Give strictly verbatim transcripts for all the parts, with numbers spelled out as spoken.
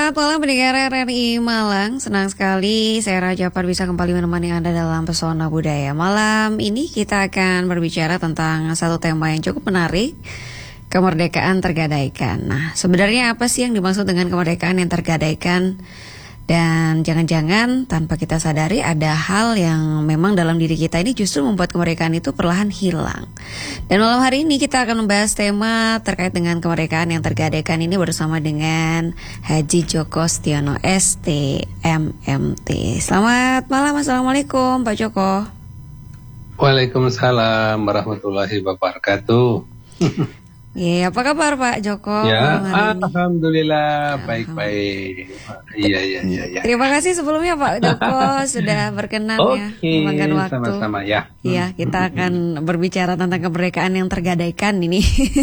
Selamat malam pendengar R R I Malang. Senang sekali saya Raja Par bisa kembali menemani Anda dalam Pesona Budaya. Malam ini kita akan berbicara tentang satu tema yang cukup menarik, kemerdekaan tergadaikan. Nah, sebenarnya apa sih yang dimaksud dengan kemerdekaan yang tergadaikan? Dan jangan-jangan tanpa kita sadari ada hal yang memang dalam diri kita ini justru membuat kemerdekaan itu perlahan hilang. Dan malam hari ini kita akan membahas tema terkait dengan kemerdekaan yang tergadaikan ini bersama dengan Haji Djoko Stiono S T M M T. Selamat malam, Assalamualaikum Pak Djoko. Waalaikumsalam warahmatullahi wabarakatuh. Iya, apa kabar Pak Djoko? Ya, alhamdulillah baik-baik. Iya, iya, iya. Ya. Terima kasih sebelumnya Pak Djoko sudah berkenan ya meluangkan waktu. Sama-sama ya. Iya, kita akan berbicara tentang kemerdekaan yang tergadaikan ini.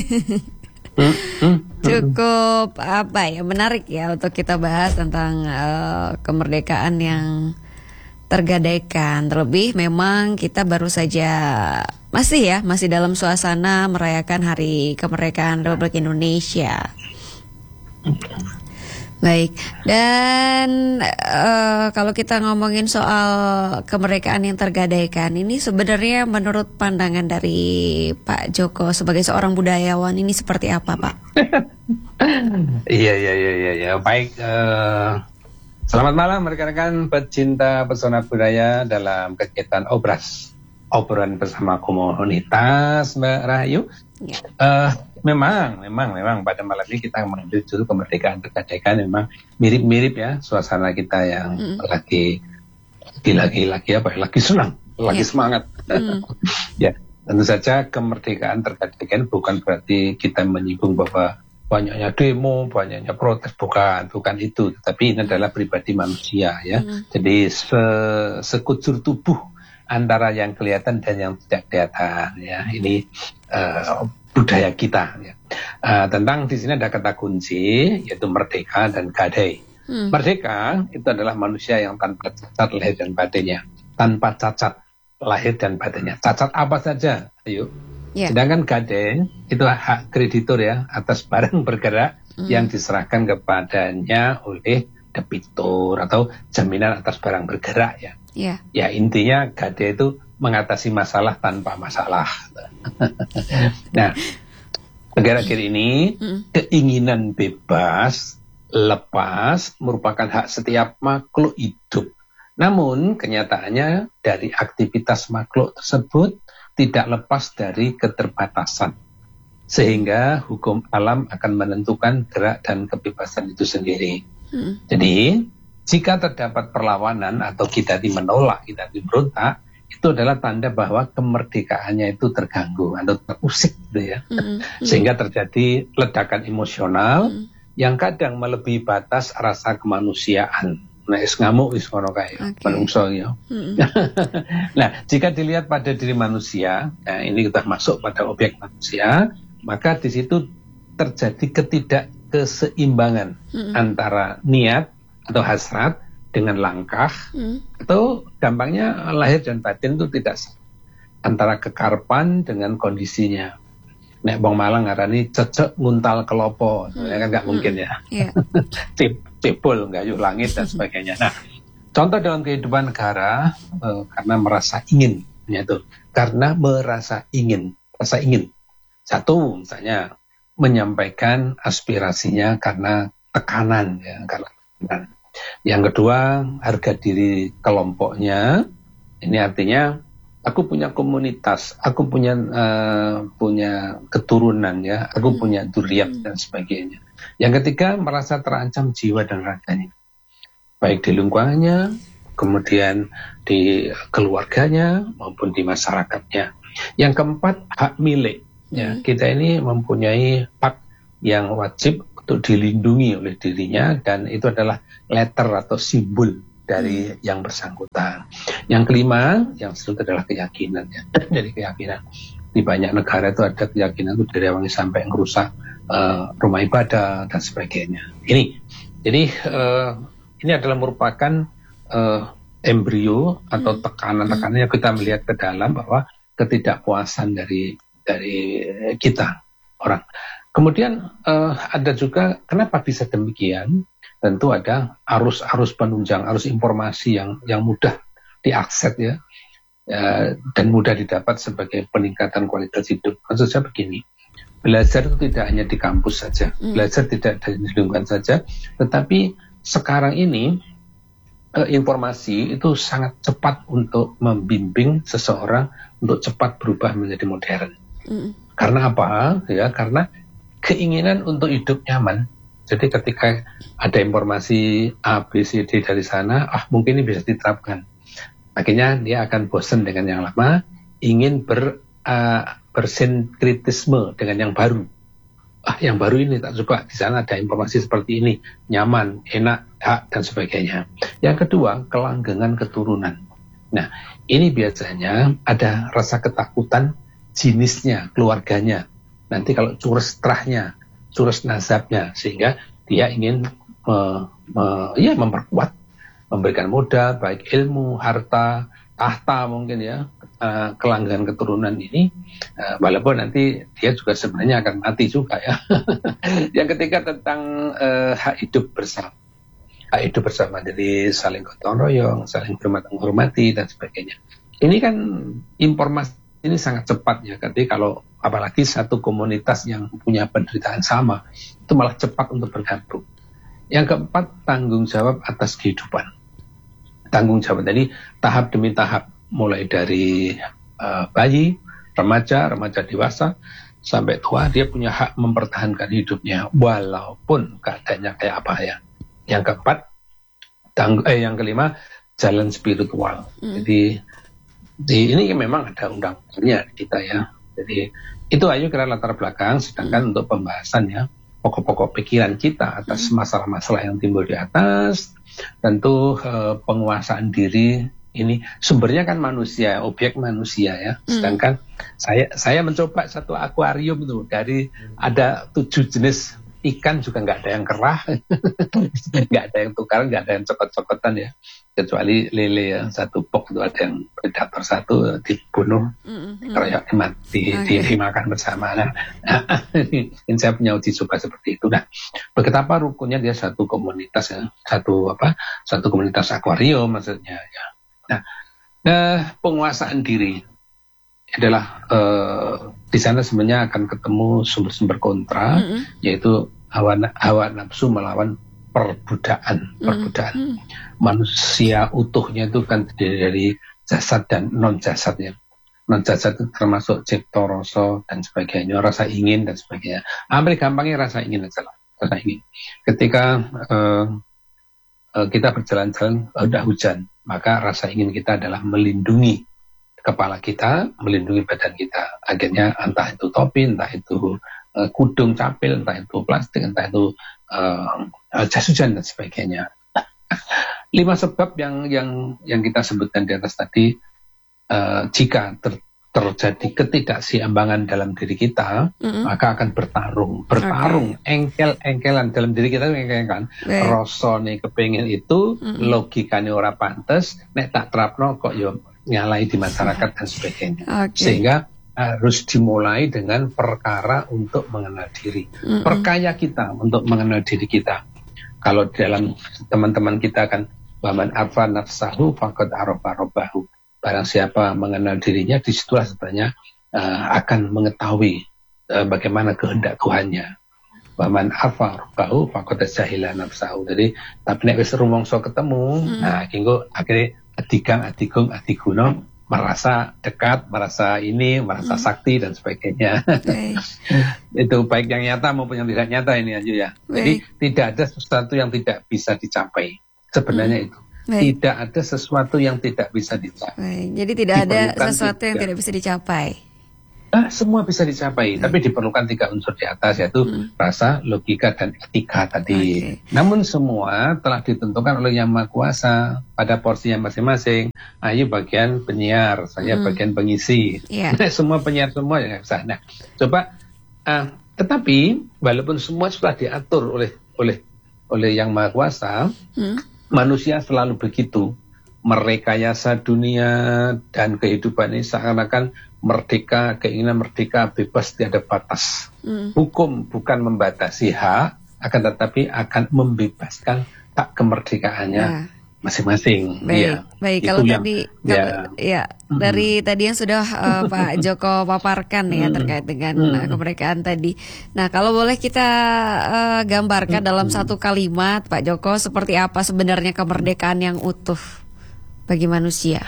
Cukup apa ya, menarik ya untuk kita bahas tentang uh, kemerdekaan yang tergadaikan. Terlebih memang kita baru saja masih ya masih dalam suasana merayakan Hari Kemerdekaan Republik Indonesia. Baik, dan uh, kalau kita ngomongin soal kemerdekaan yang tergadaikan ini sebenarnya menurut pandangan dari Pak Djoko sebagai seorang budayawan ini seperti apa, Pak? Iya, iya, iya, iya, ya. Baik. Uh... Selamat malam rekan-rekan pecinta pesona budaya dalam kegiatan obras obrolan bersama komunitas Mbak Rahayu. Ya. Uh, memang, memang, memang pada malam ini kita mengambil judul kemerdekaan tergadaikan. Memang mirip-mirip ya suasana kita yang mm. lagi lagi lagi apa? Lagi senang, lagi ya. Semangat. Mm. Ya, tentu saja kemerdekaan tergadaikan bukan berarti kita menyinggung bahwa banyaknya demo, banyaknya protes, bukan, bukan itu. Tapi ini adalah pribadi manusia ya. Hmm. Jadi se sekujur tubuh antara yang kelihatan dan yang tidak kelihatan ya. Ini uh, budaya kita ya. Uh, tentang di sini ada kata kunci yaitu merdeka dan gadai. Hmm. Merdeka itu adalah manusia yang tanpa cacat lahir dan batinnya, tanpa cacat lahir dan batinnya. Cacat apa saja? Ayo. Yeah. Sedangkan gadai itu hak kreditur ya atas barang bergerak mm. yang diserahkan kepadanya oleh debitur atau jaminan atas barang bergerak ya. Yeah. Ya intinya gadai itu mengatasi masalah tanpa masalah. Nah, negara-negara ini mm. keinginan bebas lepas merupakan hak setiap makhluk hidup. Namun kenyataannya dari aktivitas makhluk tersebut tidak lepas dari keterbatasan, sehingga hukum alam akan menentukan gerak dan kebebasan itu sendiri. Hmm. Jadi, jika terdapat perlawanan atau kita menolak, kita berontak, itu adalah tanda bahwa kemerdekaannya itu terganggu atau terusik, gitu ya. Hmm. Sehingga terjadi ledakan emosional hmm. yang kadang melebihi batas rasa kemanusiaan. Nah, is ngamuk is ngono kae manungsa ya. Hmm. Nah, jika dilihat pada diri manusia, nah ini kita masuk pada objek manusia, maka di situ terjadi ketidakkeseimbangan hmm. antara niat atau hasrat dengan langkah, hmm. atau gampangnya lahir dan batin itu tidak antara kekarepan dengan kondisinya. Nek bong Malang ngarani cecek nguntal kelopo, hmm. ya kan nggak mungkin ya. Yeah. Cebol, gayuh langit dan sebagainya. Nah, contoh dalam kehidupan negara eh, karena merasa ingin, yaitu karena merasa ingin, rasa ingin. Satu, misalnya menyampaikan aspirasinya karena tekanan, ya, karena tekanan. Yang kedua, harga diri kelompoknya. Ini artinya aku punya komunitas, aku punya uh, punya keturunan, ya, aku punya dzurriyyah dan sebagainya. Yang ketiga, merasa terancam jiwa dan raganya, baik di lingkungannya, kemudian di keluarganya maupun di masyarakatnya. Yang keempat, hak milik. Ya, kita ini mempunyai hak yang wajib untuk dilindungi oleh dirinya, dan itu adalah letter atau simbol dari hmm. yang bersangkutan. Yang kelima, yang sebut adalah keyakinan. Ya. Jadi keyakinan di banyak negara itu ada keyakinan itu dari awalnya sampai merusak uh, rumah ibadah dan sebagainya. Ini, jadi uh, ini adalah merupakan uh, embrio atau tekanan-tekanan yang kita melihat ke dalam bahwa ketidakpuasan dari dari kita orang. Kemudian uh, ada juga kenapa bisa demikian? tentu ada arus-arus penunjang, arus informasi yang yang mudah diakses ya, ya dan mudah didapat sebagai peningkatan kualitas hidup. Maksud saya begini, belajar itu tidak hanya di kampus saja, mm. belajar tidak di lingkungan saja, tetapi sekarang ini eh, informasi itu sangat cepat untuk membimbing seseorang untuk cepat berubah menjadi modern. Mm. Karena apa? Ya, karena keinginan untuk hidup nyaman. Jadi ketika ada informasi A, B, C, D dari sana, ah mungkin ini bisa diterapkan. Akhirnya dia akan bosan dengan yang lama, ingin ber uh, bersinkritisme dengan yang baru. Ah, yang baru ini tak coba, di sana ada informasi seperti ini, nyaman, enak, hak, dan sebagainya. Yang kedua, kelanggengan keturunan. Nah, ini biasanya ada rasa ketakutan jenisnya, keluarganya. Nanti kalau curus terahnya, curus nasabnya, sehingga dia ingin me, me, ya, memperkuat, memberikan modal, baik ilmu, harta, tahta mungkin ya, uh, kelanggengan keturunan ini, uh, walaupun nanti dia juga sebenarnya akan mati juga ya. Yang ketiga tentang uh, hak hidup bersama. Hak hidup bersama, jadi saling gotong royong, saling menghormati dan sebagainya. Ini kan informasi ini sangat cepat ya, jadi kalau apalagi satu komunitas yang punya penderitaan sama, itu malah cepat untuk bergabung. Yang keempat, tanggung jawab atas kehidupan. Tanggung jawab tadi tahap demi tahap, mulai dari uh, bayi, remaja, remaja dewasa, sampai tua, dia punya hak mempertahankan hidupnya, walaupun keadaannya kayak apa ya. Yang keempat, tang- eh, yang kelima, jalan spiritual. Mm. Jadi di ini memang ada undang-undangnya kita ya. Jadi itu aja kira latar belakang, sedangkan mm. untuk pembahasannya, pokok-pokok pikiran kita atas masalah-masalah yang timbul di atas, tentu eh, penguasaan diri ini sumbernya kan manusia, objek manusia ya. Sedangkan hmm. saya saya mencoba satu akuarium itu dari ada tujuh jenis ikan, juga nggak ada yang kerah, nggak ada yang tukaran, nggak ada yang cokot-cokotan ya. Kecuali lele ya, satu pok itu ada yang predator satu dibunuh, mm-hmm. dikeroyok, di, okay. dimakan bersama. Nah, ini saya punya uji coba seperti itu. Nah, betapa rukunnya dia satu komunitas ya, satu apa, satu komunitas akuarium maksudnya ya. Nah, eh, penguasaan diri adalah eh, di sana sebenarnya akan ketemu sumber-sumber kontra, mm-hmm. yaitu hawa, hawa nafsu melawan perbudakan, perbudakan. Mm-hmm. Manusia utuhnya itu kan terdiri dari jasad dan non jasad ya. Non jasad itu termasuk cipta rasa dan sebagainya, rasa ingin dan sebagainya. Ambil gampangnya rasa ingin aja lah, rasa ingin. Ketika uh, uh, kita berjalan-jalan udah hujan, maka rasa ingin kita adalah melindungi kepala kita, melindungi badan kita. Akhirnya entah itu topi, entah itu uh, kudung capil, entah itu plastik, entah itu uh, uh, jas hujan dan sebagainya. Lima sebab yang yang yang kita sebutkan di atas tadi, uh, jika ter, terjadi ketidakseimbangan dalam diri kita, mm-hmm. maka akan bertarung, bertarung, okay. engkel-engkelan dalam diri kita, engkel-engkelan. Okay. Rasane kepengin itu, mm-hmm. logikane ora pantes, nek tak terapno kok yo nyalai di masyarakat dan sebagainya. Okay. Sehingga harus dimulai dengan perkara untuk mengenal diri, mm-hmm. perkaya kita untuk mengenal diri kita. Kalau dalam teman-teman kita kan, waman arfa nafsahu faqad arafa rabbahu. Barang siapa mengenal dirinya, disitulah sebenarnya uh, akan mengetahui uh, bagaimana kehendak Tuhannya. Waman arfa rabbahu faqad jahila nafsahu. Jadi tapi nek wis rumangsa ketemu, hmm. nah kengko akhirnya adigang adigung adiguna, merasa dekat, merasa ini, merasa hmm. sakti dan sebagainya. Okay. Itu baik yang nyata maupun yang tidak nyata ini aja ya. Okay. Jadi tidak ada sesuatu yang tidak bisa dicapai. Sebenarnya hmm. itu. Baik. Tidak ada sesuatu yang tidak bisa dicapai. Baik. Jadi tidak ada sesuatu yang tidak bisa dicapai. Nah, semua bisa dicapai, okay. tapi diperlukan tiga unsur di atas, yaitu hmm. rasa, logika, dan etika tadi. Okay. Namun semua telah ditentukan oleh Yang Maha Kuasa pada porsinya masing-masing. Ayo bagian penyiar, saya hmm. bagian pengisi. Yeah. Nah, semua penyiar semua yang bisa. Nah, coba. Uh, tetapi walaupun semua sudah diatur oleh oleh oleh Yang Maha Kuasa, hmm. manusia selalu begitu merekayasa dunia dan kehidupan ini seakan-akan merdeka, keinginan merdeka, bebas tiada batas. Mm. Hukum bukan membatasi hak, akan tetapi akan membebaskan hak kemerdekaannya ya. masing-masing. Baik, ya, baik. Kalau yang, tadi, ya, ya dari mm. tadi yang sudah uh, Pak Joko paparkan ya mm. terkait dengan mm. uh, kemerdekaan tadi. Nah, kalau boleh kita uh, gambarkan mm. dalam satu kalimat, Pak Joko, seperti apa sebenarnya kemerdekaan yang utuh bagi manusia?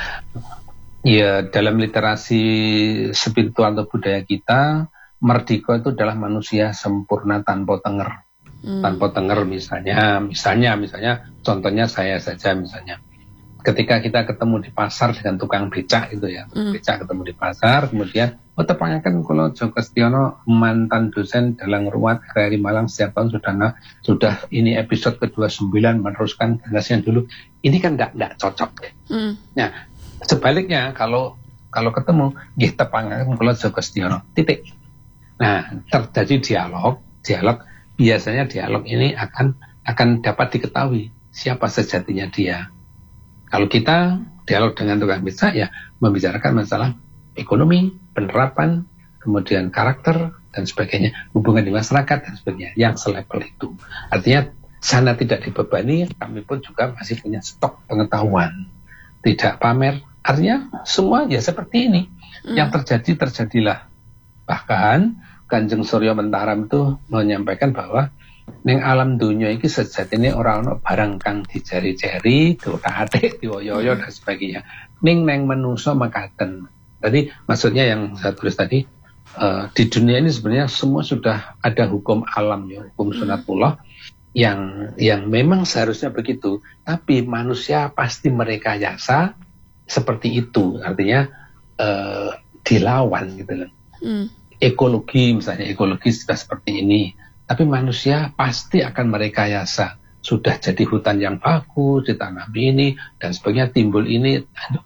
Ya, dalam literasi spiritual atau budaya kita, merdeka itu adalah manusia sempurna tanpa tenger. Hmm. Tanpa tenger misalnya, misalnya, misalnya, contohnya saya saja misalnya, ketika kita ketemu di pasar dengan tukang becak itu ya, hmm. becak ketemu di pasar, kemudian, oh tepanyakan kalau Joko Setiono mantan dosen dalang ruwat R R I Malang setiap tahun sudah nah, sudah ini episode ke dua puluh sembilan meneruskan generasi yang dulu, ini kan enggak enggak cocok. Hmm. Nah, sebaliknya kalau kalau ketemu, nggih tepanyakan kalau Joko Setiono, titik. Nah, terjadi dialog, dialog. Biasanya dialog ini akan akan dapat diketahui siapa sejatinya dia. Kalau kita dialog dengan tukang becak ya membicarakan masalah ekonomi, penerapan, kemudian karakter dan sebagainya, hubungan di masyarakat dan sebagainya yang selevel itu. Artinya sana tidak dibebani, kami pun juga masih punya stok pengetahuan, tidak pamer. Artinya semua ya seperti ini. Hmm. Yang terjadi terjadilah. Bahkan Kanjeng Surya Mentaram itu menyampaikan bahwa ning alam dunia iki sejatine ora ana barang kang dijari-jari, diotak-atik, dioyo-oyo dan sebagainya. Ning neng manusa mekaten. Tadi maksudnya yang saya tulis tadi uh, di dunia ini sebenarnya semua sudah ada hukum alam ya, hukum sunatullah yang yang memang seharusnya begitu, tapi manusia pasti merekayasa seperti itu. Artinya uh, dilawan gitu loh. Mm. Ekologi misalnya, ekologi sudah seperti ini, tapi manusia pasti akan merekayasa. Sudah jadi hutan yang bagus, ditanami ini dan sebagainya, timbul ini,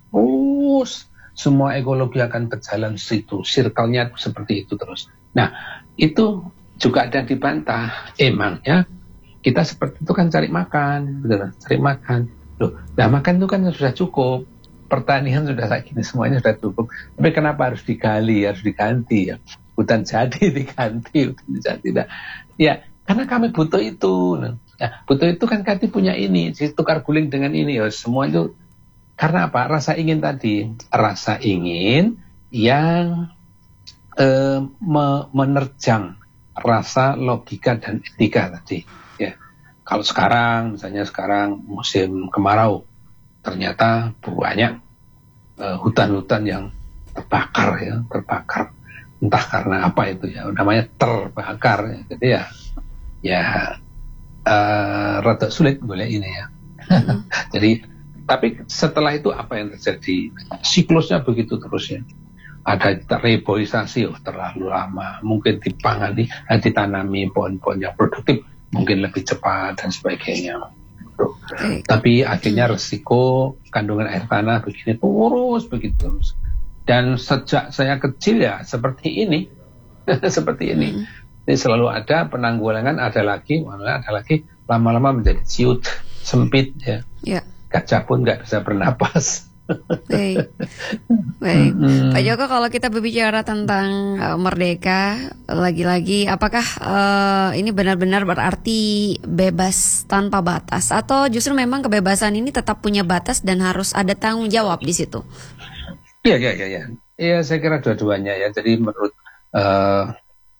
terus semua ekologi akan berjalan situ, circle-nya seperti itu terus. Nah, itu juga ada dibantah. Emangnya kita seperti itu kan cari makan, betul, cari makan. Loh, nah makan itu kan sudah cukup. Pertanian sudah kayak gini, semuanya sudah cukup. Tapi kenapa harus digali, harus diganti ya? Hutan jadi diganti, hutan jadi tidak. Ya, karena kami butuh itu. Nah, ya, butuh itu kan kami punya ini, tukar guling dengan ini. Ya, semua itu karena apa? Rasa ingin tadi, rasa ingin yang eh, me- menerjang rasa logika dan etika tadi. Ya, kalau sekarang, misalnya sekarang musim kemarau, ternyata banyak uh, hutan-hutan yang terbakar ya, terbakar. Entah karena apa itu ya, namanya terbakar. Ya. Jadi ya, ya uh, rada sulit boleh ini ya. Mm. Jadi, tapi setelah itu apa yang terjadi? Siklusnya begitu terus ya. Ada reboisasi, oh terlalu lama. Mungkin dipangani, ditanami pohon-pohon yang produktif, mungkin lebih cepat dan sebagainya. Okay. Tapi akhirnya resiko kandungan air tanah begini terus begitu terus. Dan sejak saya kecil ya seperti ini, seperti ini. Hmm. Jadi selalu ada penanggulangan, ada lagi, mana ada lagi, lama-lama menjadi ciut, sempit ya. Yeah. Gajah pun nggak bisa bernapas. Baik, baik. Hmm. Pak Joko, kalau kita berbicara tentang uh, merdeka, lagi-lagi, apakah uh, ini benar-benar berarti bebas tanpa batas, atau justru memang kebebasan ini tetap punya batas dan harus ada tanggung jawab di situ? Iya, iya, iya, iya. Ya, saya kira dua-duanya ya. Jadi menurut uh,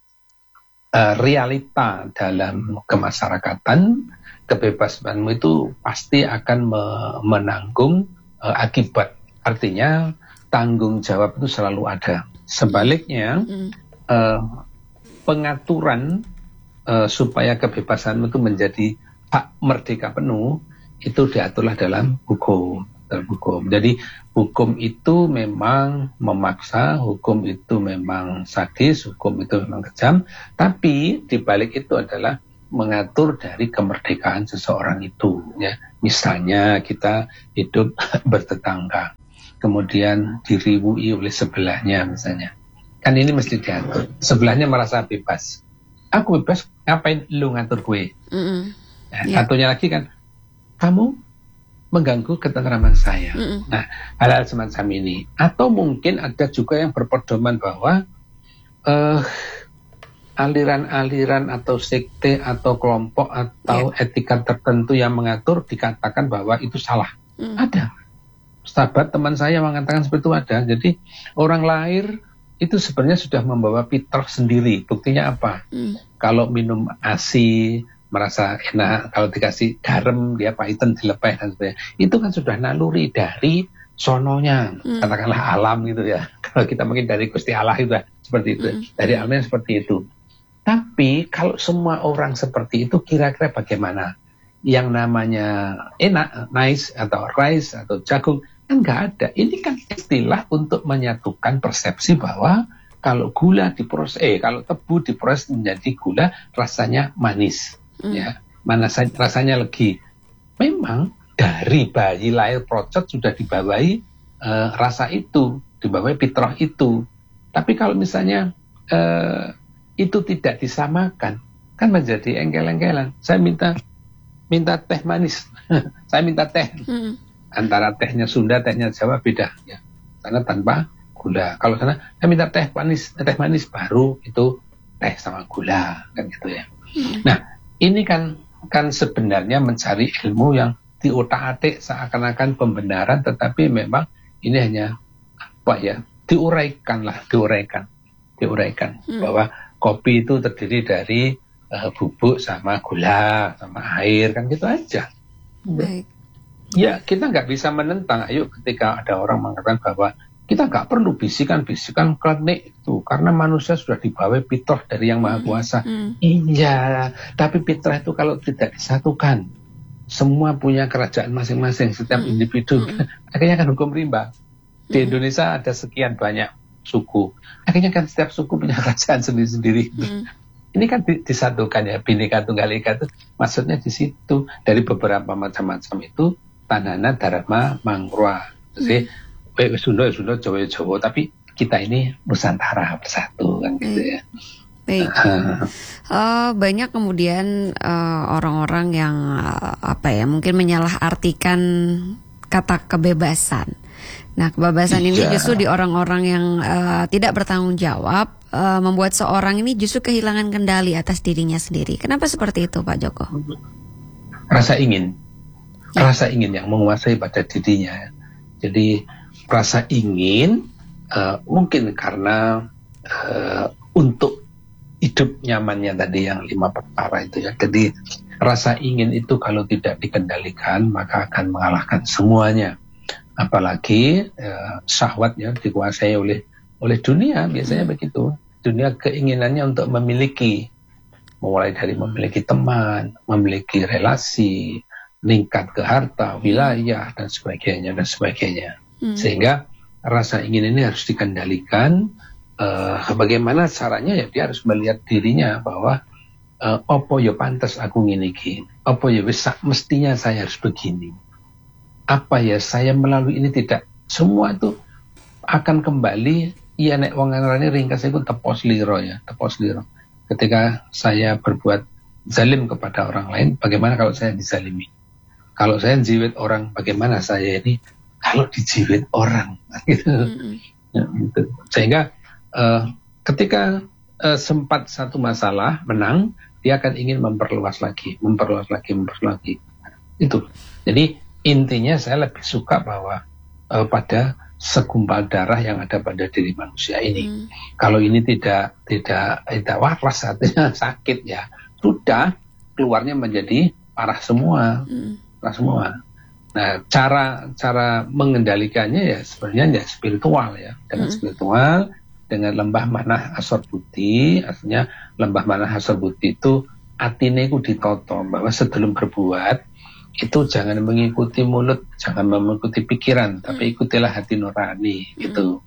uh, realita dalam kemasyarakatan, kebebasanmu itu pasti akan me- menanggung uh, akibat. Artinya tanggung jawab itu selalu ada. Sebaliknya mm. uh, pengaturan uh, supaya kebebasanmu itu menjadi hak merdeka penuh itu diaturlah dalam hukum. Dalam hukum. Jadi hukum itu memang memaksa, hukum itu memang sadis, hukum itu memang kejam. Tapi dibalik itu adalah mengatur dari kemerdekaan seseorang itu. Ya. Misalnya kita hidup bertetangga, kemudian diriwui oleh sebelahnya misalnya. Kan ini mesti diatur. Sebelahnya merasa bebas. Aku bebas, ngapain lu ngatur gue? Mm-hmm. Nah, yeah. Satunya lagi kan, kamu mengganggu ketentraman saya. Mm-hmm. Nah, hal-hal semacam ini. Atau mungkin ada juga yang berpedoman bahwa uh, aliran-aliran atau sekte atau kelompok atau yeah. etika tertentu yang mengatur dikatakan bahwa itu salah. Mm. Ada. Sahabat teman saya mengatakan seperti itu ada. Jadi orang lahir itu sebenarnya sudah membawa fitrah sendiri. Buktinya apa? Mm. Kalau minum ASI merasa enak, kalau dikasih garam dia pahitan dilepeh dan sebagainya. Itu kan sudah naluri dari sononya, mm. katakanlah alam gitu ya. Kalau kita mungkin dari Gusti Allah itu ya, seperti itu. Mm. Dari alamnya seperti itu. Tapi kalau semua orang seperti itu kira-kira bagaimana? Yang namanya enak, nice atau rice atau jagung kan nggak ada. Ini kan istilah untuk menyatukan persepsi bahwa kalau gula diproses, eh kalau tebu diproses menjadi gula rasanya manis, mm. ya, mana rasanya legi. Memang dari bayi lahir procot sudah dibawahi uh, rasa itu, dibawahi fitrah itu. Tapi kalau misalnya uh, itu tidak disamakan, kan menjadi engkel-engkelan. Saya minta minta teh manis, saya minta teh. Hmm. Antara tehnya Sunda, tehnya Jawa beda. Ya. Sana tanpa gula. Kalau sana saya minta teh manis, teh manis baru itu teh sama gula, kan gitu ya. Hmm. Nah, ini kan kan sebenarnya mencari ilmu yang diotak-atik seakan-akan pembenaran, tetapi memang ini hanya apa ya? Diuraikan lah, diuraikan, diuraikan hmm. bahwa kopi itu terdiri dari uh, bubuk sama gula sama air, kan gitu aja. Baik. Ya kita nggak bisa menentang. Ayo ketika ada orang mengatakan bahwa kita nggak perlu bisikan-bisikan klenik itu karena manusia sudah dibawa fitrah dari Yang Maha Kuasa. Mm. Iya, tapi fitrah itu kalau tidak disatukan, semua punya kerajaan masing-masing setiap mm. individu, mm. akhirnya kan hukum rimba. Di mm. Indonesia ada sekian banyak suku. Akhirnya kan setiap suku punya kerajaan sendiri-sendiri. Hmm. Ini kan disatukan ya, Bhinneka Tunggal Ika itu maksudnya di situ. Dari beberapa macam-macam itu Tanana Dharma Mangrua. Jadi hmm. Sunda Sunda Jawa Jawa, tapi kita ini Nusantara bersatu kan gitu ya. Baik. Uh, banyak kemudian uh, orang-orang yang uh, apa ya mungkin menyalahartikan kata kebebasan. Nah, kebebasan iya. ini justru di orang-orang yang uh, tidak bertanggung jawab uh, membuat seorang ini justru kehilangan kendali atas dirinya sendiri. Kenapa seperti itu, Pak Joko? Rasa ingin, ya. rasa ingin yang menguasai pada dirinya. Jadi rasa ingin uh, mungkin karena uh, untuk hidup nyamannya tadi yang lima perkara itu ya. Jadi rasa ingin itu kalau tidak dikendalikan maka akan mengalahkan semuanya. Apalagi eh, syahwat ya dikuasai oleh oleh dunia, biasanya hmm. begitu. Dunia keinginannya untuk memiliki, mulai dari memiliki teman, memiliki relasi, meningkat ke harta, wilayah dan sebagainya dan sebagainya. Hmm. Sehingga rasa ingin ini harus dikendalikan. Eh, bagaimana caranya ya dia harus melihat dirinya bahwa eh, opo yo pantes aku ngene iki, opo yo wis mestinya saya harus begini. Apa ya saya melalui ini tidak semua itu akan kembali iya nek wong ngarani ringkas itu tepos liro ya tepos liro ketika saya berbuat zalim kepada orang lain bagaimana kalau saya dizalimi, kalau saya jiwit orang bagaimana saya ini kalau dijiwit orang gitu. Mm-hmm. Ya, gitu. Sehingga uh, ketika uh, sempat satu masalah menang dia akan ingin memperluas lagi memperluas lagi memperluas lagi itu. Jadi intinya saya lebih suka bahwa uh, pada segumpal darah yang ada pada diri manusia ini. Hmm. Kalau ini tidak tidak tidak waras artinya sakit ya. Sudah keluarnya menjadi parah semua. Hmm. Parah semua. Nah, cara cara mengendalikannya ya sebenarnya ya spiritual ya. Dengan hmm. spiritual, dengan lembah manah asor putih, artinya lembah manah asor putih itu atine ku ditoto bahwa sebelum berbuat itu jangan mengikuti mulut, jangan mengikuti pikiran, tapi ikutilah hati nurani gitu.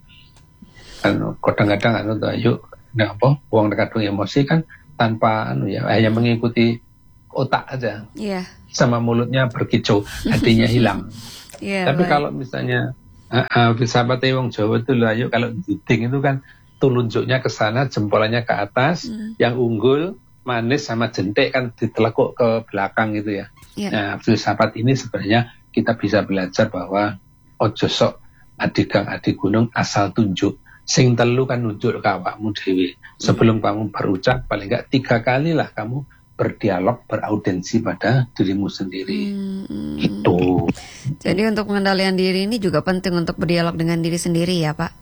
Kan kadang-kadang anu tuh ayo ndak apa uang kadung emosi kan tanpa anu ya hanya mengikuti otak aja. Iya. Yeah. Sama mulutnya berkicau, hatinya hilang. Yeah, tapi right. Kalau misalnya uh, uh, sahabat wong Jawa itu loh ayo kalau juding itu kan telunjuknya ke sana, jempolnya ke atas, mm. yang unggul manis sama jentik kan ditelekuk ke belakang gitu ya. Yeah. Nah, filsafat ini sebenarnya kita bisa belajar bahwa ojo sok adik gang adik gunung asal tunjuk. Sing telu kan nunjuk ke awakmu dhewe. Sebelum kamu berucap, paling enggak tiga kali lah kamu berdialog, beraudensi pada dirimu sendiri. Hmm. Itu. Jadi untuk pengendalian diri ini juga penting untuk berdialog dengan diri sendiri ya, Pak?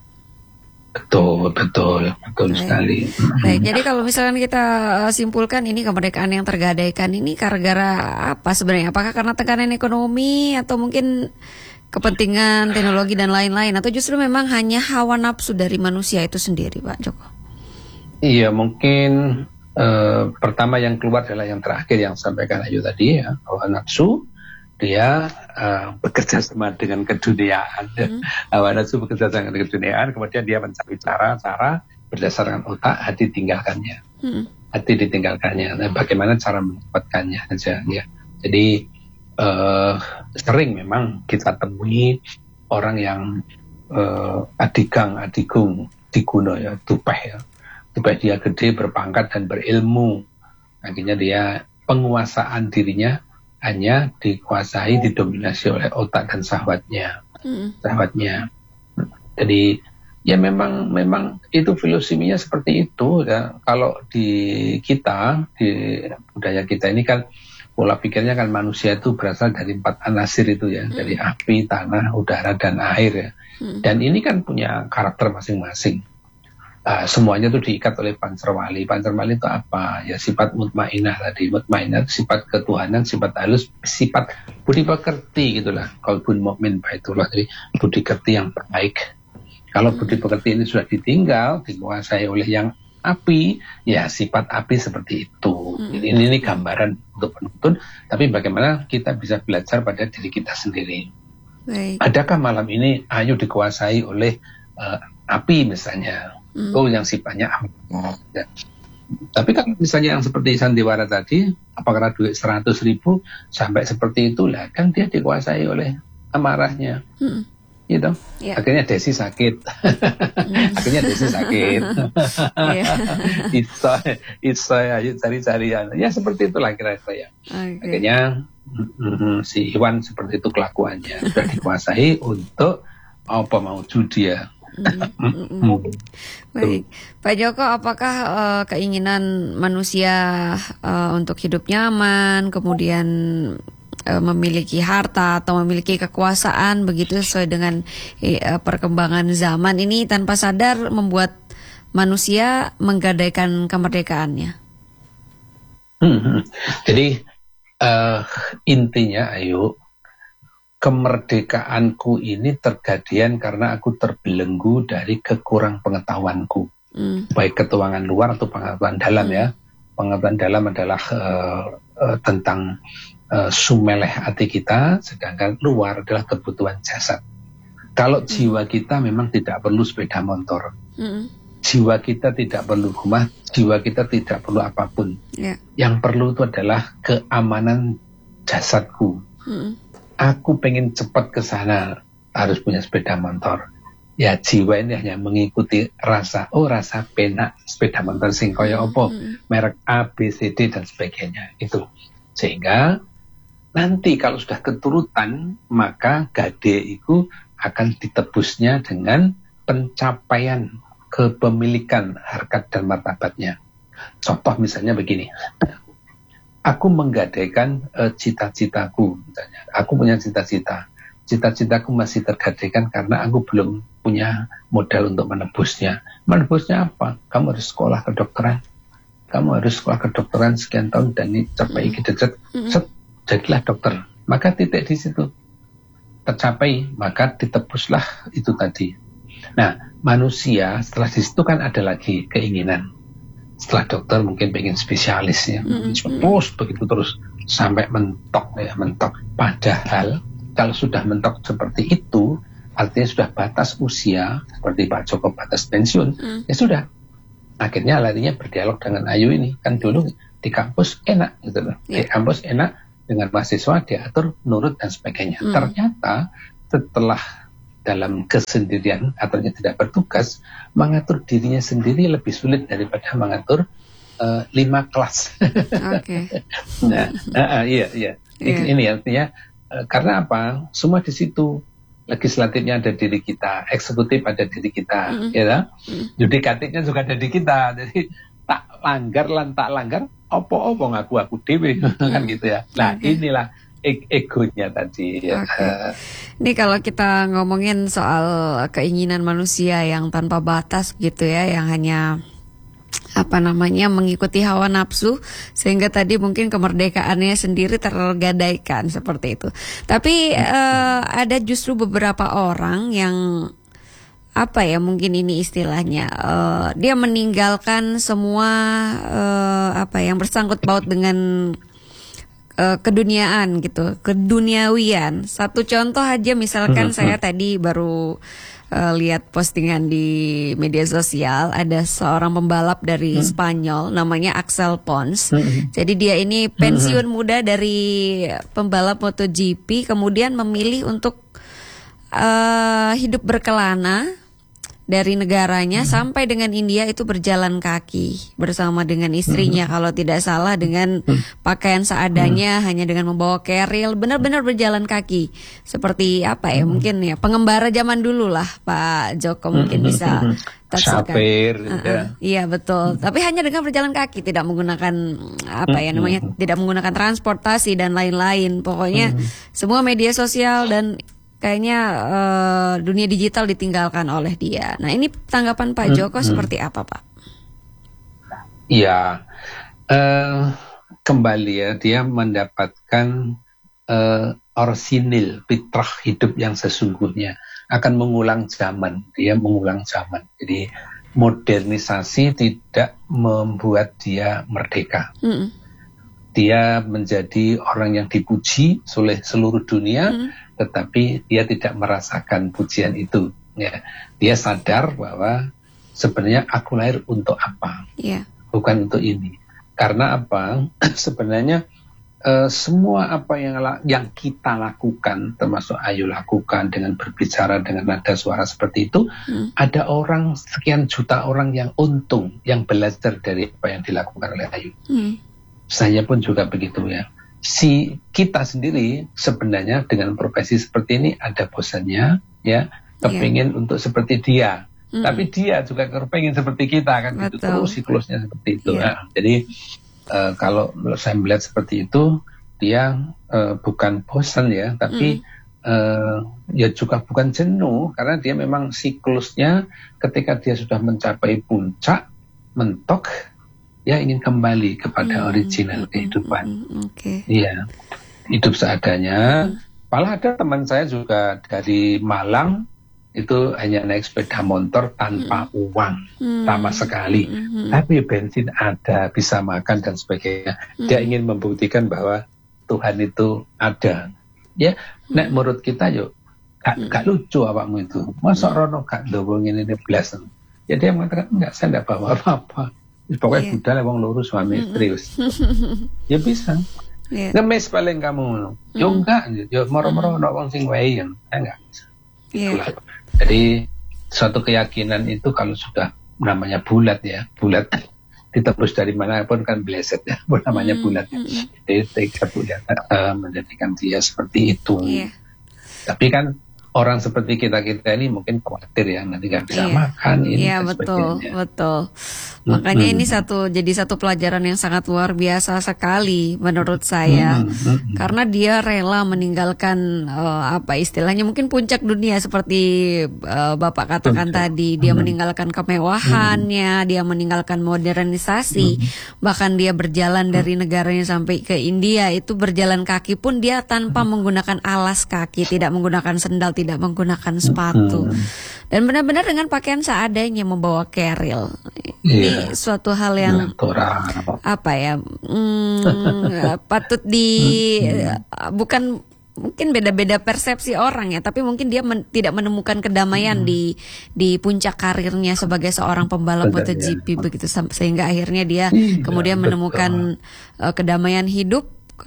Betul, betul, betul Baik. sekali. Baik, jadi kalau misalkan kita simpulkan ini kemerdekaan yang tergadaikan ini gara-gara apa sebenarnya? Apakah karena tekanan ekonomi atau mungkin kepentingan teknologi dan lain-lain, atau justru memang hanya hawa nafsu dari manusia itu sendiri, Pak Joko? Iya, mungkin uh, pertama yang keluar adalah yang terakhir yang sampaikan Ayu tadi ya, hawa nafsu. Dia uh, bekerja sama dengan keduniaan. Hmm. Hawa nafsu bekerja sama dengan keduniaan, kemudian dia mencari cara-cara berdasarkan otak, hati tinggalkannya. Hmm. Hati ditinggalkannya. Nah, bagaimana cara mendapatkannya saja ya. Jadi Uh, sering memang kita temui orang yang uh, adigang, adigung, diguno ya, tupeh ya. Tupeh dia gede, berpangkat dan berilmu. Akhirnya dia penguasaan dirinya hanya dikuasai, didominasi oleh otak dan syahwatnya. Mm. Syahwatnya. Jadi ya memang memang itu filosofinya seperti itu ya. Kalau di kita, di budaya kita ini kan pola pikirnya kan manusia itu berasal dari empat anasir itu ya, hmm. dari api, tanah, udara, dan air ya. Hmm. Dan ini kan punya karakter masing-masing. Uh, semuanya itu diikat oleh pancerwali. Pancerwali itu apa? Ya sifat mutmainah tadi. Mutmainah itu sifat ketuhanan, sifat halus, sifat budi pekerti gitulah. Qalbun mu'min baitullah, jadi budi pekerti yang baik. Kalau budi pekerti ini sudah ditinggal, dikuasai oleh yang api, ya sifat api seperti itu. Hmm. Ini, ini gambaran untuk penuntun, tapi bagaimana kita bisa belajar pada diri kita sendiri. Baik. Adakah malam ini Ayu dikuasai oleh uh, api misalnya, hmm. oh yang sifatnya api. Ya. Tapi kan misalnya yang seperti sandiwara tadi, apakah duit seratus ribu sampai seperti itulah, kan dia dikuasai oleh amarahnya. Hmm. Gitu. Ya. Akhirnya Desi sakit. Mm. Akhirnya Desi sakit. Itu itu ayo cari-carian. Ya seperti itulah kira-kira ya. Okay. Akhirnya mm, si Iwan seperti itu kelakuannya. Sudah dikuasai untuk apa mau judi ya. Mm, mm, mm. Baik, Pak Joko, apakah uh, keinginan manusia uh, untuk hidup nyaman, kemudian memiliki harta atau memiliki kekuasaan begitu sesuai dengan eh, perkembangan zaman ini tanpa sadar membuat manusia menggadaikan kemerdekaannya? Hmm, jadi uh, intinya Ayu, kemerdekaanku ini tergadian karena aku terbelenggu dari kekurang pengetahuanku, hmm. baik ketuangan luar atau pengetahuan dalam hmm. ya. Pengetahuan dalam adalah uh, uh, tentang Uh, sumeleh hati kita, sedangkan luar adalah kebutuhan jasad. Kalau mm. jiwa kita memang tidak perlu sepeda motor, mm. jiwa kita tidak perlu rumah, jiwa kita tidak perlu apapun. Yeah. Yang perlu itu adalah keamanan jasadku. Mm. Aku pengen cepat ke sana, harus punya sepeda motor. Ya jiwa ini hanya mengikuti rasa, oh rasa penak sepeda motor sing kaya opo, mm. merek A, B, C, D dan sebagainya. Itu sehingga nanti kalau sudah keturutan, maka gade itu akan ditebusnya dengan pencapaian kepemilikan harkat dan martabatnya. Contoh misalnya begini, aku menggadaikan uh, cita-citaku, misalnya. Aku punya cita-cita, cita-citaku masih tergadaikan karena aku belum punya modal untuk menebusnya. Menebusnya apa? Kamu harus sekolah kedokteran, kamu harus sekolah kedokteran sekian tahun dan ini capai gitu, set jadilah dokter, maka titik di situ tercapai, maka ditebuslah itu tadi. Nah, manusia setelah di situ kan ada lagi keinginan. Setelah dokter mungkin pengen spesialis ya, mm-hmm. terus begitu terus sampai mentok ya, mentok. Padahal kalau sudah mentok seperti itu, artinya sudah batas usia, seperti Pak Joko batas pensiun, mm. ya sudah. Akhirnya larinya berdialog dengan Ayu ini, kan dulu di kampus enak gitu loh, yeah. di kampus enak. Dengan mahasiswa diatur, nurut dan sebagainya. Hmm. Ternyata setelah dalam kesendirian atau tidak bertugas, mengatur dirinya sendiri lebih sulit daripada mengatur uh, lima kelas. Oke. Okay. Nah, uh, uh, iya iya. Yeah. Ini artinya uh, karena apa? Semua di situ legislatifnya ada diri kita, eksekutif ada diri kita, Mm-mm. ya kan? Yudikatifnya juga ada di kita. Jadi tak langgar lan tak langgar, opo-opo ngaku aku dewe kan gitu ya. Nah Okay. inilah e- egonya tadi. Ya. Oke. Ini kalau kita ngomongin soal keinginan manusia yang tanpa batas gitu ya, yang hanya apa namanya mengikuti hawa nafsu, sehingga tadi mungkin kemerdekaannya sendiri tergadaikan seperti itu. Tapi eh, ada justru beberapa orang yang apa ya, mungkin ini istilahnya eh, dia meninggalkan semua eh, apa yang bersangkut paut dengan eh, keduniaan gitu, keduniawian. Satu contoh aja misalkan saya tadi baru eh, lihat postingan di media sosial, ada seorang pembalap dari Spanyol namanya Axel Pons. Jadi dia ini pensiun muda dari pembalap MotoGP, kemudian memilih untuk eh, hidup berkelana dari negaranya sampai dengan India, itu berjalan kaki bersama dengan istrinya, kalau tidak salah dengan pakaian seadanya, hanya dengan membawa keril, benar-benar berjalan kaki. Seperti apa ya, mungkin ya pengembara zaman dulu lah Pak Joko mungkin bisa tafsirkan. Sapir, Uh-uh. ya. Iya betul, tapi hanya dengan berjalan kaki, tidak menggunakan apa ya namanya, tidak menggunakan transportasi dan lain-lain. Pokoknya semua media sosial dan kayaknya uh, dunia digital ditinggalkan oleh dia. Nah ini tanggapan Pak Joko seperti apa Pak? Iya, eh, kembali ya, dia mendapatkan eh, orsinil, fitrah hidup yang sesungguhnya, akan mengulang zaman, dia mengulang zaman. Jadi modernisasi tidak membuat dia merdeka. Mm-mm. Dia menjadi orang yang dipuji oleh seluruh dunia, Mm. tetapi dia tidak merasakan pujian itu. Ya. Dia sadar bahwa sebenarnya aku lahir untuk apa, Yeah. bukan untuk ini. Karena apa? Sebenarnya eh, semua apa yang yang kita lakukan, termasuk Ayu lakukan dengan berbicara dengan nada suara seperti itu, Mm. ada orang sekian juta orang yang untung, yang belajar dari apa yang dilakukan oleh Ayu. Mm. Saya pun juga begitu ya. Si kita sendiri sebenarnya dengan profesi seperti ini ada bosannya, ya, kepingin untuk seperti dia. Mm. Tapi dia juga kepingin seperti kita kan, gitu. Betul. Terus siklusnya seperti itu. Iya. Nah, jadi eh, kalau saya melihat seperti itu, dia eh, bukan bosan ya, tapi eh, ya juga bukan jenuh, karena dia memang siklusnya ketika dia sudah mencapai puncak, mentok, dia ingin kembali kepada Mm. original Mm, kehidupan. mm, mm, Oke. Iya, hidup seadanya. Malah ada teman saya juga dari Malang, itu hanya naik sepeda motor tanpa uang Mm. sama sekali. Mm. Tapi bensin ada, bisa makan dan sebagainya. Dia ingin membuktikan bahwa Tuhan itu ada. Ya, nek menurut kita yuk, gak, gak lucu awakmu itu. Masa rono gak ndobong ini belas. Ya dia mengatakan, enggak, saya enggak bawa apa-apa. Pokoknya Iya. budal wong lurus suami istri. wis. Ya bisa. Iya. Ngemis paling kamu. Yo enggak, yo moro-moro ono wong sing wae ya. Enggak. Iya. Itulah. Jadi suatu keyakinan itu kalau sudah namanya bulat ya, bulat ditebus dari mana pun kan bleset ya, namanya Mm, bulat. mm, mm. Jadi tiga bulan uh, menjadikan dia seperti itu. Iya. Tapi kan orang seperti kita-kita ini mungkin khawatir ya, nanti nggak bisa Iya. makan ini Iya dan betul, sebagainya. betul. Makanya Mm-mm. ini satu jadi satu pelajaran yang sangat luar biasa sekali menurut saya. Mm-mm. Karena dia rela meninggalkan eh, apa istilahnya mungkin puncak dunia seperti eh, Bapak katakan Puncak. tadi, dia meninggalkan kemewahannya, dia meninggalkan modernisasi, bahkan dia berjalan dari negaranya sampai ke India itu berjalan kaki pun dia tanpa menggunakan alas kaki, tidak menggunakan sendal, tidak menggunakan sepatu. Dan benar-benar dengan pakaian seadanya membawa keril. Ini Iya. suatu hal yang Natural. apa ya hmm, patut di bukan mungkin beda-beda persepsi orang ya, tapi mungkin dia men- tidak menemukan kedamaian di di puncak karirnya sebagai seorang pembalap Benar, MotoGP begitu, sam- sehingga akhirnya dia Iya, kemudian betul. menemukan uh, kedamaian hidup,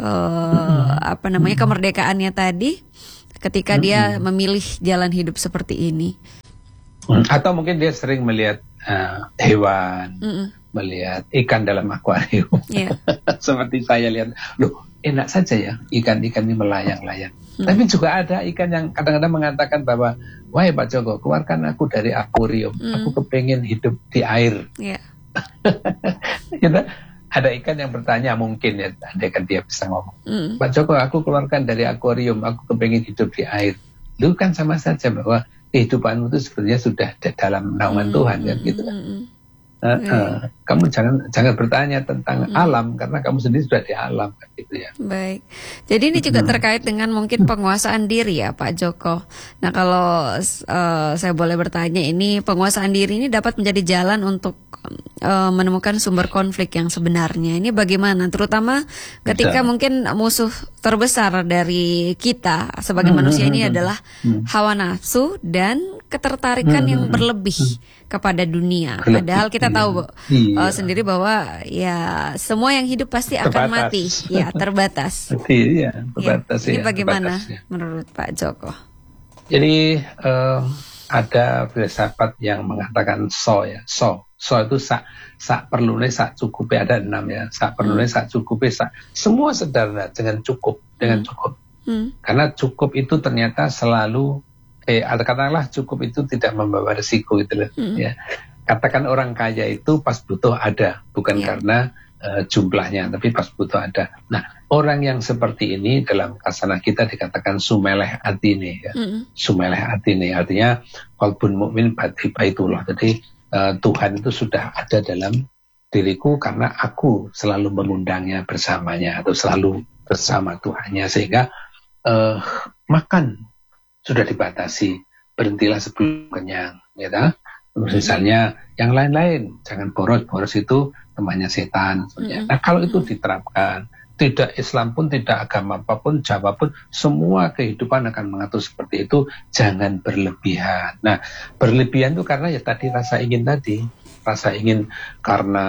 uh, apa namanya kemerdekaannya tadi ketika dia memilih jalan hidup seperti ini. Hmm, Atau mungkin dia sering melihat uh, hewan, Mm-mm. melihat ikan dalam akuarium. Yeah. Seperti saya lihat, loh enak saja ya ikan-ikan ini melayang-layang. Hmm. Tapi juga ada ikan yang kadang-kadang mengatakan bahwa, wahai Pak Joko, keluarkan aku dari akuarium. Hmm. Aku kepengen hidup di air. Yeah. Gitu. Ada ikan yang bertanya, mungkin ya, andaikan dia bisa ngomong. Hmm. Pak Joko, aku keluarkan dari akuarium. Aku kepengen hidup di air. Itu kan sama saja bahwa kehidupanmu itu sebenarnya sudah dalam naungan hmm. Tuhan kan gitu kan. Hmm. Uh, uh, kamu jangan jangan bertanya tentang hmm. alam karena kamu sendiri sudah di alam kan gitu ya. Baik. Jadi ini juga terkait dengan mungkin penguasaan diri ya Pak Joko. Nah kalau uh, saya boleh bertanya, ini penguasaan diri ini dapat menjadi jalan untuk uh, menemukan sumber konflik yang sebenarnya. Ini bagaimana? Terutama ketika Bisa. mungkin musuh terbesar dari kita sebagai hmm. manusia ini adalah hmm. hawa nafsu dan ketertarikan hmm. yang berlebih hmm. kepada dunia. Berlebih. Padahal kita tahu iya. uh, sendiri bahwa ya semua yang hidup pasti akan terbatas. mati, ya terbatas. Iya, terbatas ya. Ini ya, bagaimana terbatas, ya. menurut Pak Joko? Jadi uh, ada filsafat yang mengatakan so ya, so, so itu sak sak perlune sak cukupe, ada enam ya, sak perlune sak cukupe sak, semua sederhana dengan cukup, dengan cukup. Hmm. Karena cukup itu ternyata selalu eh katakanlah cukup itu tidak membawa risiko gitu loh, hmm. ya. Katakan orang kaya itu pas butuh ada, bukan yeah. karena uh, jumlahnya, tapi pas butuh ada. Nah, orang yang seperti ini dalam kasana kita dikatakan sumeleh atine, ya. Mm-hmm. Sumeleh atine artinya qalbun mukmin baitullah. Jadi uh, Tuhan itu sudah ada dalam diriku karena aku selalu mengundangnya bersamanya atau selalu bersama Tuhannya, sehingga uh, makan sudah dibatasi, berhentilah sebelum kenyang, ya. Terus misalnya yang lain-lain, jangan boros, boros itu temannya setan. Mm-hmm. Nah kalau itu diterapkan, tidak Islam pun, tidak agama apapun, Jawa pun, semua kehidupan akan mengatur seperti itu, jangan berlebihan. Nah berlebihan itu karena ya tadi rasa ingin tadi, rasa ingin karena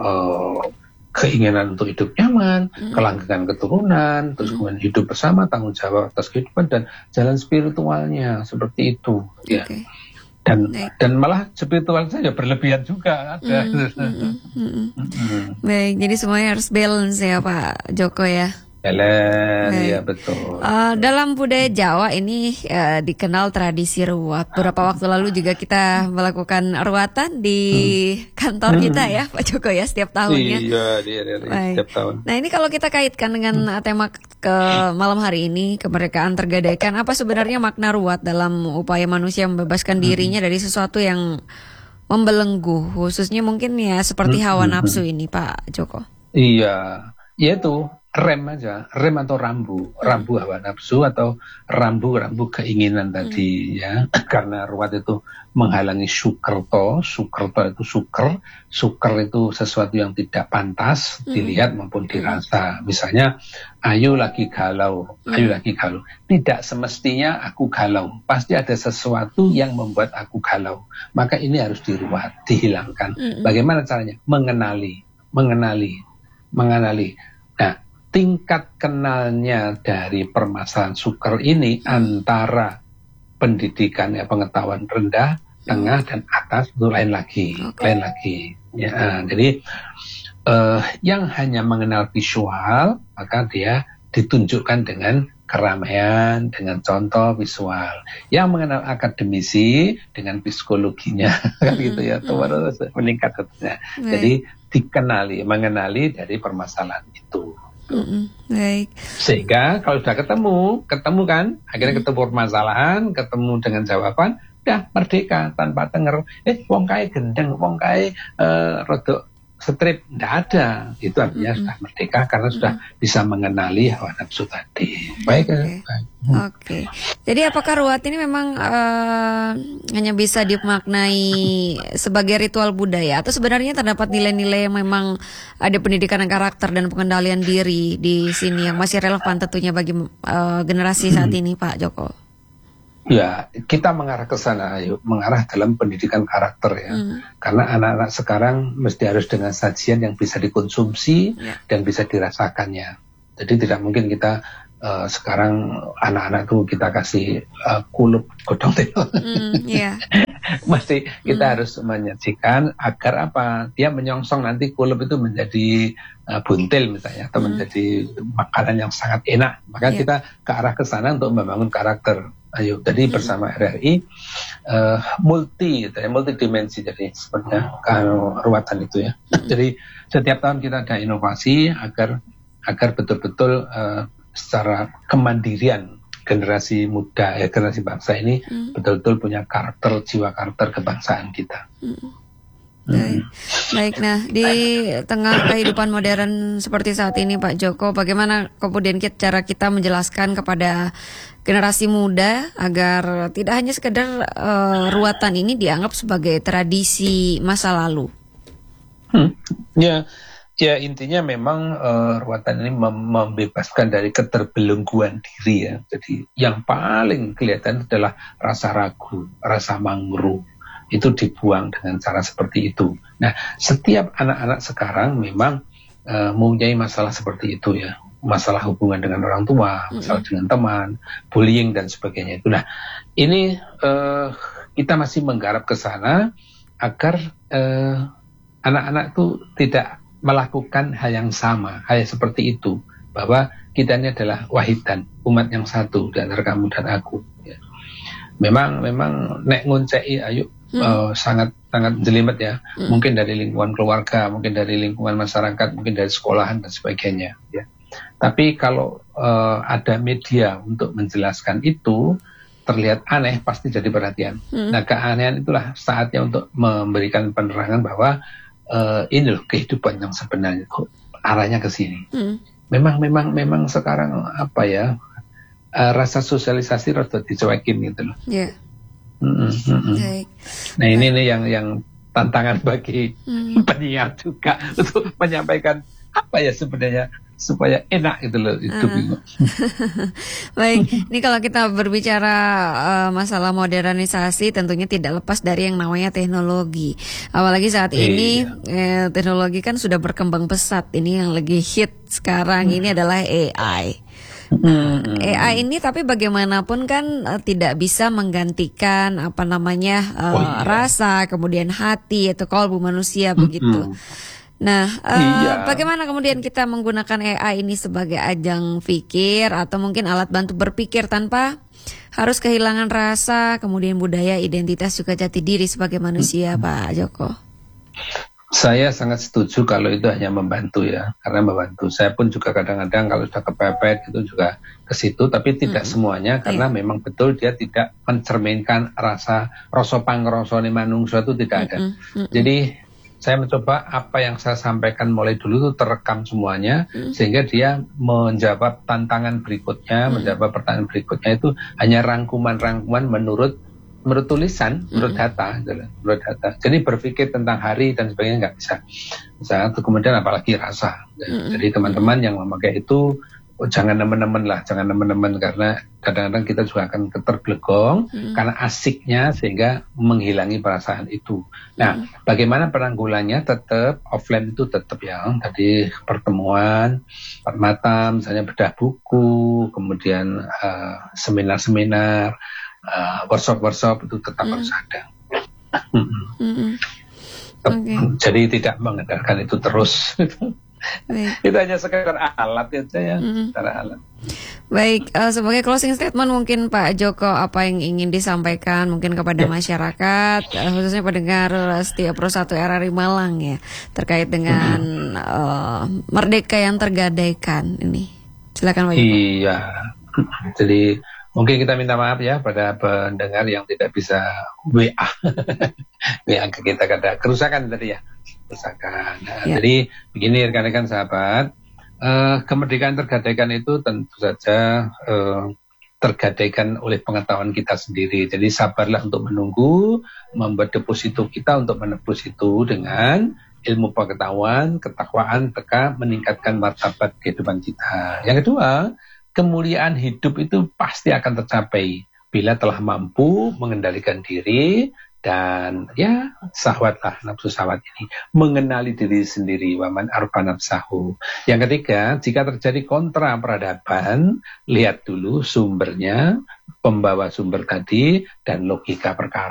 uh, keinginan untuk hidup nyaman, mm-hmm. kelanggengan keturunan, terus mm-hmm. kemudian hidup bersama, tanggung jawab atas kehidupan, dan jalan spiritualnya seperti itu. Ya. Okay. Dan Baik. dan malah spiritual saja berlebihan juga ada. Mm, mm, mm, mm. Mm. Baik, jadi semuanya harus balance ya Pak Joko ya. Balance, ya betul. Uh, dalam budaya Jawa ini uh, dikenal tradisi ruat. Beberapa waktu lalu juga kita melakukan ruatan di hmm. kantor kita ya Pak Joko ya, setiap tahunnya. Iya, iya, iya, iya setiap tahun. Nah ini kalau kita kaitkan dengan hmm. tema ke malam hari ini, kemerdekaan tergadaikan, apa sebenarnya makna ruat dalam upaya manusia membebaskan dirinya hmm. dari sesuatu yang membelenggu, khususnya mungkin ya seperti hawa nafsu ini Pak Joko? Iya, yaitu rem aja, rem atau rambu, rambu hawa nafsu atau rambu-rambu keinginan tadi, hmm. ya. Karena ruat itu menghalangi sukerto, sukerto itu suker, suker itu sesuatu yang tidak pantas hmm. dilihat maupun dirasa. Misalnya, ayu lagi galau, hmm. ayu lagi galau. Tidak semestinya aku galau, pasti ada sesuatu yang membuat aku galau. Maka ini harus diruat, dihilangkan. Hmm. Bagaimana caranya? Mengenali, mengenali, mengenali. Nah, tingkat kenalnya dari permasalahan suker ini antara pendidikan ya pengetahuan rendah, tengah dan atas itu lain lagi, okay. lain lagi. Ya, jadi uh, yang hanya mengenal visual maka dia ditunjukkan dengan keramaian, dengan contoh visual. Yang mengenal akademisi dengan psikologinya, kan gitu ya, terus meningkat katanya. Jadi dikenali, mengenali dari permasalahan itu. Mm-mm, baik. Sehingga kalau sudah ketemu, ketemu kan, akhirnya mm. ketemu permasalahan, ketemu dengan jawaban, udah merdeka tanpa tenger. Eh, wong kae gendeng, wong kae uh, rodok strip, nggak ada. Itu artinya mm-hmm. sudah merdeka karena sudah mm-hmm. bisa mengenali hawa nafsu tadi. Baik. Oke. Okay. Hmm. Okay. Jadi apakah ruat ini memang uh, hanya bisa dimaknai sebagai ritual budaya atau sebenarnya terdapat nilai-nilai yang memang ada pendidikan karakter dan pengendalian diri di sini yang masih relevan tentunya bagi uh, generasi saat ini, Pak Joko? Ya, kita mengarah ke sana, yuk, mengarah dalam pendidikan karakter ya. Hmm. Karena anak-anak sekarang mesti harus dengan sajian yang bisa dikonsumsi yeah. dan bisa dirasakannya. Jadi tidak mungkin kita uh, sekarang anak-anak tuh kita kasih uh, kulup godong teo. Hmm, yeah. Mesti kita Hmm. harus menyajikan agar apa? Dia menyongsong nanti kulup itu menjadi uh, buntil misalnya atau Hmm. menjadi makanan yang sangat enak. Maka Ya. kita ke arah ke sana untuk membangun karakter. Ayo, jadi Hmm. bersama R R I uh, multi, gitu ya, multidimensi jadi sebenarnya kalau ruatan itu ya. Hmm. Jadi setiap tahun kita ada inovasi agar agar betul-betul uh, secara kemandirian generasi muda ya generasi bangsa ini Hmm. betul-betul punya karakter jiwa karakter kebangsaan kita. Hmm. Baik. Baik, nah di tengah kehidupan modern seperti saat ini Pak Joko, bagaimana kemudian kita, cara kita menjelaskan kepada generasi muda agar tidak hanya sekedar uh, ruatan ini dianggap sebagai tradisi masa lalu? Hmm. Ya, ya intinya memang uh, ruatan ini mem- membebaskan dari keterbelengguan diri ya. Jadi yang paling kelihatan adalah rasa ragu, rasa mangru. Itu dibuang dengan cara seperti itu. Nah, setiap anak-anak sekarang memang uh, mempunyai masalah seperti itu ya. Masalah hubungan dengan orang tua, masalah mm-hmm. dengan teman, bullying dan sebagainya itu. Nah, ini uh, kita masih menggarap ke sana agar uh, anak-anak itu tidak melakukan hal yang sama, hal yang seperti itu. Bahwa kita ini adalah wahidan, umat yang satu di antara kamu dan aku. Ya. Memang, memang nek nguncei ayo Hmm. Uh, sangat sangat jelimet ya, hmm. mungkin dari lingkungan keluarga, mungkin dari lingkungan masyarakat, mungkin dari sekolahan dan sebagainya. Ya. Tapi kalau uh, ada media untuk menjelaskan itu terlihat aneh, pasti jadi perhatian. Hmm. Nah keanehan itulah saatnya untuk memberikan penerangan bahwa uh, ini loh kehidupan yang sebenarnya, kok arahnya ke sini. Hmm. Memang memang memang sekarang apa ya uh, rasa sosialisasi rada dicuekin gitu loh. Yeah. Mm-mm, mm-mm. Okay. Nah ini nih yang yang tantangan bagi hmm. penyiar juga untuk menyampaikan apa ya sebenarnya supaya enak gitu loh itu. Uh. Baik, ini kalau kita berbicara uh, masalah modernisasi tentunya tidak lepas dari yang namanya teknologi. Apalagi saat ini iya. eh, teknologi kan sudah berkembang pesat. Ini yang lagi hit sekarang hmm. ini adalah A I. Nah, hmm. A I ini tapi bagaimanapun kan uh, tidak bisa menggantikan apa namanya uh, oh, iya. rasa, kemudian hati atau kalbu manusia hmm. begitu. Nah, uh, iya. bagaimana kemudian kita menggunakan A I ini sebagai ajang pikir atau mungkin alat bantu berpikir tanpa harus kehilangan rasa, kemudian budaya, identitas juga jati diri sebagai manusia, hmm. Pak Joko? Saya sangat setuju kalau itu hanya membantu ya, karena membantu. Saya pun juga kadang-kadang kalau sudah kepepet itu juga ke situ, tapi tidak mm-hmm. semuanya karena yeah. memang betul dia tidak mencerminkan rasa rasa pangrosone manungsa itu tidak ada. Mm-hmm. Jadi saya mencoba apa yang saya sampaikan mulai dulu itu terekam semuanya mm-hmm. sehingga dia menjawab tantangan berikutnya, mm-hmm. menjawab pertanyaan berikutnya itu hanya rangkuman-rangkuman menurut menurut tulisan, menurut data, menurut data. Jadi berpikir tentang hari dan sebagainya nggak bisa. Misalnya, kemudian apalagi rasa. Mm-hmm. Jadi teman-teman yang memakai itu oh, jangan nemen-nemen lah, jangan nemen-nemen karena kadang-kadang kita juga akan keterbelegong mm-hmm. karena asiknya sehingga menghilangi perasaan itu. Nah, mm-hmm. bagaimana penanggulannya? Tetap offline itu tetap ya. Tadi pertemuan, empat mata, misalnya bedah buku, kemudian uh, seminar-seminar. Uh, workshop-workshop itu tetap mm. harus ada. Mm-hmm. Okay. Jadi tidak mengandalkan itu terus. Itu hanya sekedar alat aja ya, mm. sekedar alat. Baik, uh, sebagai closing statement mungkin Pak Joko apa yang ingin disampaikan mungkin kepada yeah. masyarakat, uh, khususnya pendengar setiap Pro satu R R I Malang ya, terkait dengan mm-hmm. uh, merdeka yang tergadaikan ini. Silakan Pak Joko. Iya, jadi mungkin kita minta maaf ya pada pendengar yang tidak bisa W A W A ke kita karena kerusakan tadi ya kerusakan. Nah, ya. Jadi begini rekan-rekan sahabat, uh, kemerdekaan tergadaikan itu tentu saja uh, tergadaikan oleh pengetahuan kita sendiri. Jadi sabarlah untuk menunggu, membuat deposito kita untuk menebus itu dengan ilmu pengetahuan, ketakwaan, teka meningkatkan martabat kehidupan kita. Yang kedua, kemuliaan hidup itu pasti akan tercapai bila telah mampu mengendalikan diri dan ya sahwatlah nafsu sahwat ini, mengenali diri sendiri, waman arfa nafsahu. Yang ketiga, jika terjadi kontra peradaban, lihat dulu sumbernya, pembawa sumber tadi dan logika perkara.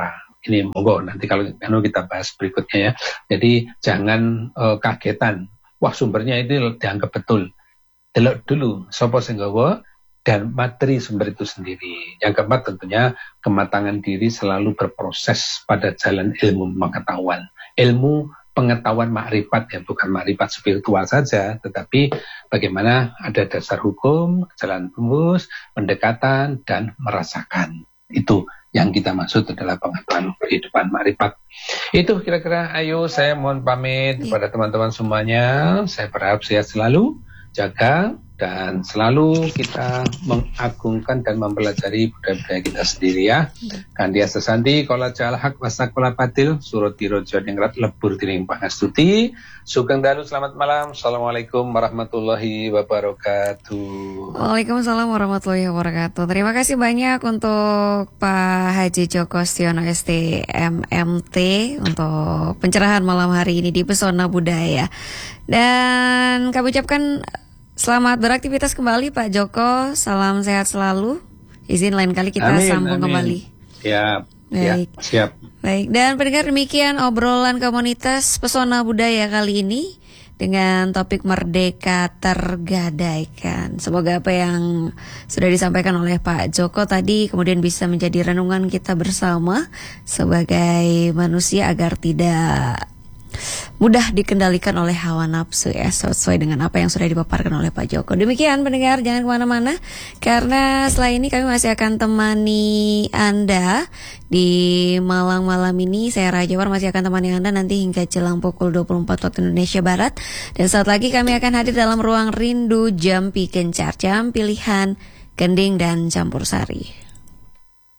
ini monggo nanti kalau anu kita bahas berikutnya ya. Jadi jangan uh, kagetan. Wah sumbernya ini dianggap betul. Delok dulu sapa sing nggawa dan materi sumber itu sendiri. Yang keempat tentunya kematangan diri selalu berproses pada jalan ilmu pengetahuan. Ilmu pengetahuan makrifat ya, bukan makrifat spiritual saja, tetapi bagaimana ada dasar hukum, jalan tembus, pendekatan, dan merasakan. Itu yang kita maksud adalah pengetahuan kehidupan makrifat. Itu kira-kira, ayo saya mohon pamit kepada teman-teman semuanya. Saya berharap sehat selalu, jaga, dan selalu kita mengagungkan dan mempelajari budaya-budaya kita sendiri ya. Kandia sesanti kola jal hak wasakola patil surut tirojo dengrat lebur tiring pangastuti. Sugeng dalu selamat malam. Assalamualaikum warahmatullahi wabarakatuh. Waalaikumsalam warahmatullahi wabarakatuh. Terima kasih banyak untuk Pak Haji Djoko Stiono S T M M T untuk pencerahan malam hari ini di Pesona Budaya. Dan kami ucapkan selamat beraktivitas kembali Pak Djoko, salam sehat selalu. Izin lain kali kita amin, sambung amin. kembali. Siap, baik. Ya, siap. Baik, dan pendengar demikian obrolan komunitas Pesona Budaya kali ini dengan topik Merdeka Tergadaikan. Semoga apa yang sudah disampaikan oleh Pak Djoko tadi kemudian bisa menjadi renungan kita bersama sebagai manusia agar tidak mudah dikendalikan oleh hawa nafsu ya, sesuai dengan apa yang sudah dipaparkan oleh Pak Djoko. Demikian pendengar, jangan kemana-mana karena setelah ini kami masih akan temani Anda di malam-malam ini. Saya Raja War masih akan temani Anda nanti hingga jelang pukul dua puluh empat waktu Indonesia Barat. Dan saat lagi kami akan hadir dalam ruang rindu Jampi Kencar, jam pilihan gending dan campur sari.